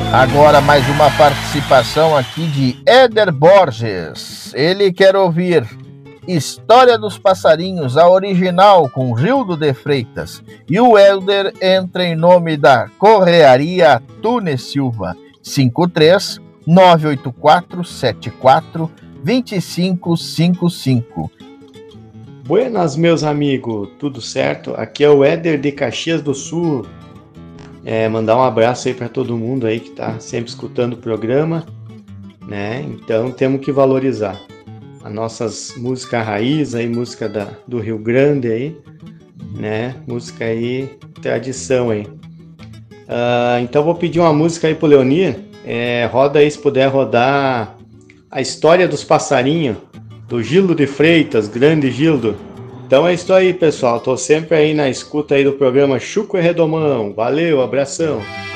Agora mais uma participação aqui de Éder Borges. Ele quer ouvir História dos Passarinhos, a original, com Gildo de Freitas. E o Éder entra em nome da Correaria Tunes Silva, 53 984 74 2555. Buenas, meus amigos, tudo certo? Aqui é o Éder de Caxias do Sul. Mandar um abraço aí para todo mundo aí que tá sempre escutando o programa, né? Então temos que valorizar as nossas músicas raiz aí, música do Rio Grande aí, né? Música aí, tradição aí. Então vou pedir uma música aí pro Leonir. Roda aí, se puder rodar A História dos Passarinhos, do Gildo de Freitas, grande Gildo. Então é isso aí, pessoal. Tô sempre aí na escuta aí do programa Chuco e Redomão. Valeu, abração.